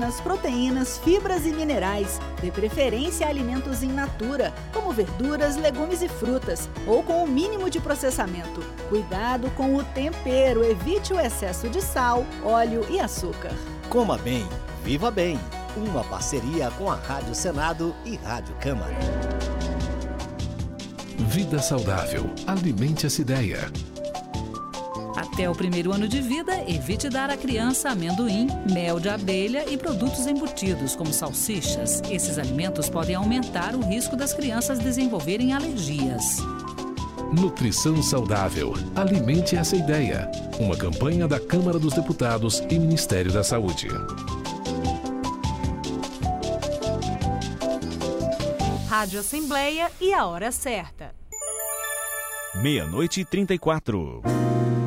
vitaminas, proteínas, fibras e minerais. Dê preferência a alimentos in natura, como verduras, legumes e frutas, ou com o mínimo de processamento. Cuidado com o tempero, evite o excesso de sal, óleo e açúcar. Coma bem, viva bem. Uma parceria com a Rádio Senado e Rádio Câmara. Vida saudável. Alimente essa ideia. Até o 1º ano de vida, evite dar à criança amendoim, mel de abelha e produtos embutidos, como salsichas. Esses alimentos podem aumentar o risco das crianças desenvolverem alergias. Nutrição saudável. Alimente essa ideia. Uma campanha da Câmara dos Deputados e Ministério da Saúde. Rádio Assembleia e a hora certa. 00:34.